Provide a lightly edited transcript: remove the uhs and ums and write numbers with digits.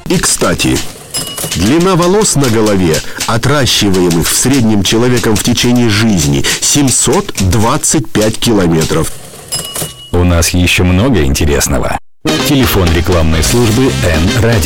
И, кстати, длина волос на голове, отращиваемых в среднем человеком в течение жизни, 725 километров. У нас еще много интересного. Телефон рекламной службы Н-Радио.